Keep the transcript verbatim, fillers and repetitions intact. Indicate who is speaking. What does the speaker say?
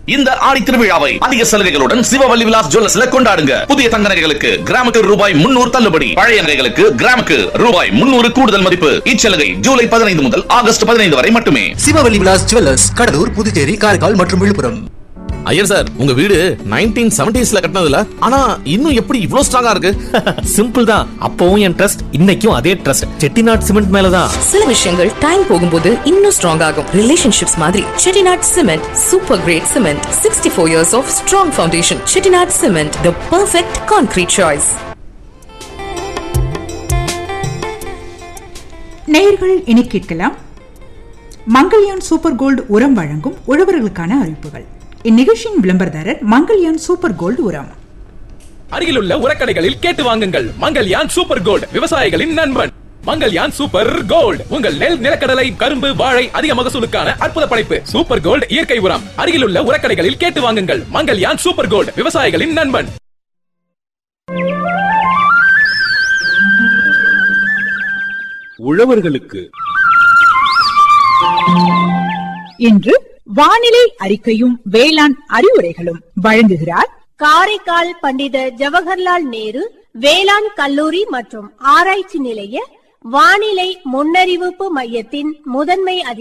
Speaker 1: இந்த ஆடி திருவிழாவை அதிக சலுகைகளுடன் சிவவல்லி விலாஸ் ஜுவல்லர்ஸ்ல கொண்டாடுங்க. புதிய தங்க நகைகளுக்கு கிராமுக்கு ரூபாய் முன்னூறு தள்ளுபடி, பழைய நகைகளுக்கு கிராமுக்கு ரூபாய் முன்னூறு கூடுதல் மதிப்பு. இச்சலுகை ஜூலை பதினைந்து முதல் ஆகஸ்ட் பதினைந்து வரை மட்டுமே.
Speaker 2: சிவவல்லி விலாஸ் ஜுவல்லர்ஸ், கடலூர், புதுச்சேரி, காரைக்கால் மற்றும் விழுப்புரம்.
Speaker 3: ஐயர் சார், உங்க வீடு நைன்டீன் செவன்டீஸ்ல கட்டினதுல, ஆனா இன்னும் எப்படி இவ்ளோ ஸ்ட்ராங்கா இருக்கு?
Speaker 4: சிம்பிள் தான். அப்பவும் என் ட்ரஸ்ட், இன்னைக்கும் அதே ட்ரஸ்ட். செட்டிநாட் சிமெண்ட் மேலதான்.
Speaker 5: சில விஷயங்கள் டைம் போகும்போது இன்னும் ஸ்ட்ராங் ஆகும். ரிலேஷன்ஷிப்ஸ் மாதிரி Chettinad cement super great cement. Sixty four years of strong foundation. Chettinad cement, the perfect concrete choice.
Speaker 6: நேயர்கள் இனி கேட்கலாம் மங்கல்யான் சூப்பர் கோல்டு உரம் வழங்கும் உழவர்களுக்கான அறிவிப்புகள். இந்நிகழ்ச்சியின் விளம்பரதாரர் மங்கல்யான் சூப்பர் கோல்டு உரம்.
Speaker 7: அருகிலுள்ள உரக்கடைகளில் கேட்டு வாங்குங்கள். மங்கல்யான் சூப்பர் கோல்டு, விவசாயிகளின் நண்பன். மங்கல்யான் சூப்பர் கோல்டு, உங்கள் நெல், நிலக்கடலை, கரும்பு, வாழை அதிக மகசூலுக்கான அற்புத படைப்பு. சூப்பர் கோல்டு இயற்கை உரம். அருகிலுள்ள உரக்கடைகளில் கேட்டு வாங்குங்கள். மங்கல்யான் சூப்பர் கோல்டு, விவசாயிகளின் நண்பன்.
Speaker 8: உழவர்களுக்கு
Speaker 6: இன்று வானிலை அறிக்கையும் வேளாண் அறிவுரைகளும் வழங்குகிறார்
Speaker 9: காரைக்கால் பண்டித ஜவஹர்லால் நேரு வேளாண் கல்லூரி மற்றும் ஆராய்ச்சி நிலைய வானிலை முன்னறிவிப்பு மையத்தின் முதன்மை அதிகாரி